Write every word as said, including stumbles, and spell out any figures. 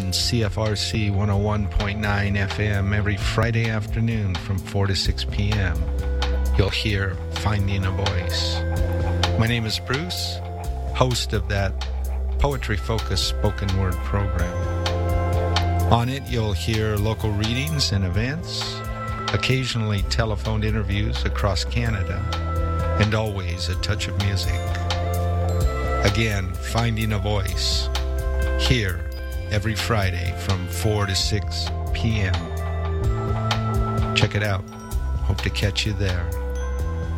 on C F R C one oh one point nine F M every Friday afternoon from four to six p.m. You'll hear Finding a Voice. My name is Bruce, host of that poetry-focused spoken word program. On it, you'll hear local readings and events, occasionally telephoned interviews across Canada, and always a touch of music. Again, Finding a Voice, here every Friday from four to six p.m. Check it out. Hope to catch you there.